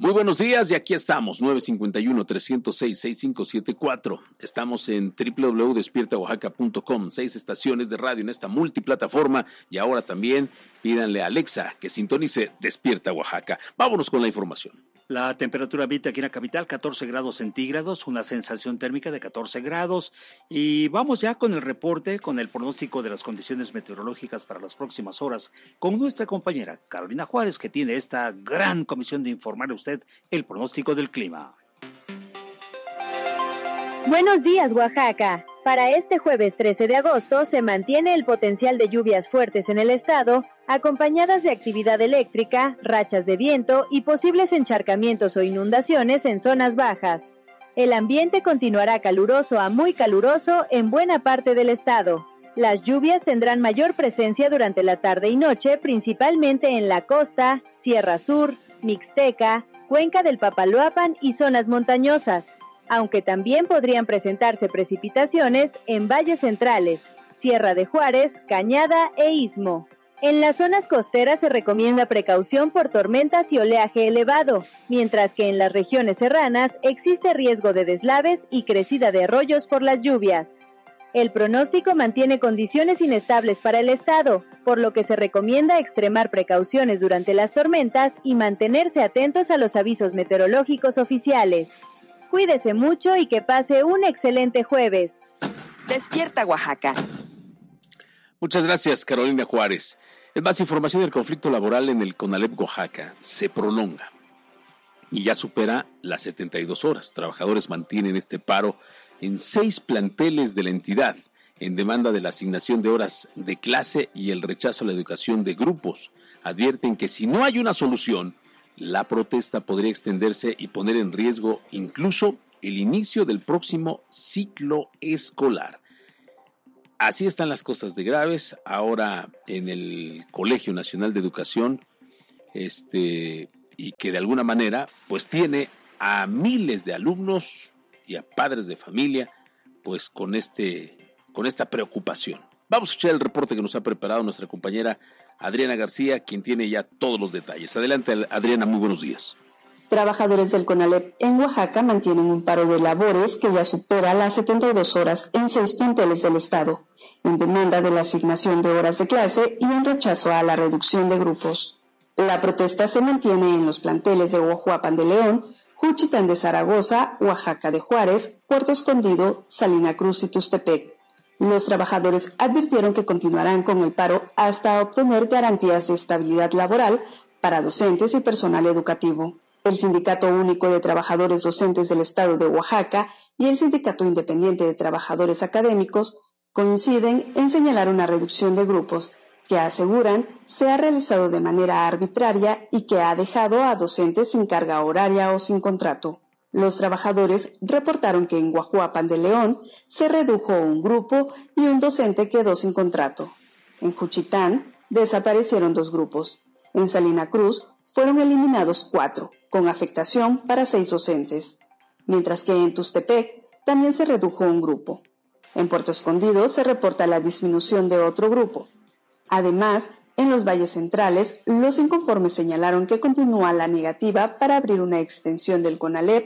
Muy buenos días y aquí estamos, 951-306-6574. Estamos en www.despiertaoaxaca.com, 6 estaciones de radio en esta multiplataforma y ahora también pídanle a Alexa que sintonice Despierta Oaxaca. Vámonos con la información. La temperatura ambiente aquí en la capital, 14 grados centígrados, una sensación térmica de 14 grados. Y vamos ya con el reporte, con el pronóstico de las condiciones meteorológicas para las próximas horas, con nuestra compañera Carolina Juárez, que tiene esta gran comisión de informarle a usted el pronóstico del clima. Buenos días, Oaxaca. Para este jueves 13 de agosto se mantiene el potencial de lluvias fuertes en el estado, acompañadas de actividad eléctrica, rachas de viento y posibles encharcamientos o inundaciones en zonas bajas. El ambiente continuará caluroso a muy caluroso en buena parte del estado. Las lluvias tendrán mayor presencia durante la tarde y noche, principalmente en la costa, Sierra Sur, Mixteca, Cuenca del Papaloapan y zonas montañosas, aunque también podrían presentarse precipitaciones en valles centrales, Sierra de Juárez, Cañada e Istmo. En las zonas costeras se recomienda precaución por tormentas y oleaje elevado, mientras que en las regiones serranas existe riesgo de deslaves y crecida de arroyos por las lluvias. El pronóstico mantiene condiciones inestables para el estado, por lo que se recomienda extremar precauciones durante las tormentas y mantenerse atentos a los avisos meteorológicos oficiales. Cuídese mucho y que pase un excelente jueves. Despierta Oaxaca. Muchas gracias, Carolina Juárez. Es más, información del conflicto laboral en el CONALEP Oaxaca se prolonga y ya supera las 72 horas. Trabajadores mantienen este paro en 6 planteles de la entidad en demanda de la asignación de horas de clase y el rechazo a la educación de grupos. Advierten que si no hay una solución, la protesta podría extenderse y poner en riesgo incluso el inicio del próximo ciclo escolar. Así están las cosas de graves. Ahora en el Colegio Nacional de Educación, y que de alguna manera pues tiene a miles de alumnos y a padres de familia pues con esta preocupación. Vamos a escuchar el reporte que nos ha preparado nuestra compañera Adriana García, quien tiene ya todos los detalles. Adelante, Adriana, muy buenos días. Trabajadores del CONALEP en Oaxaca mantienen un paro de labores que ya supera las 72 horas en 6 planteles del estado, en demanda de la asignación de horas de clase y en rechazo a la reducción de grupos. La protesta se mantiene en los planteles de Oahuapan de León, Juchitán de Zaragoza, Oaxaca de Juárez, Puerto Escondido, Salina Cruz y Tustepec. Los trabajadores advirtieron que continuarán con el paro hasta obtener garantías de estabilidad laboral para docentes y personal educativo. El Sindicato Único de Trabajadores Docentes del Estado de Oaxaca y el Sindicato Independiente de Trabajadores Académicos coinciden en señalar una reducción de grupos que aseguran se ha realizado de manera arbitraria y que ha dejado a docentes sin carga horaria o sin contrato. Los trabajadores reportaron que en Oahuapan de León se redujo un grupo y un docente quedó sin contrato. En Juchitán desaparecieron 2 grupos. En Salina Cruz fueron eliminados 4, con afectación para 6 docentes, mientras que en Tustepec también se redujo un grupo. En Puerto Escondido se reporta la disminución de otro grupo. Además, en los valles centrales, los inconformes señalaron que continúa la negativa para abrir una extensión del CONALEP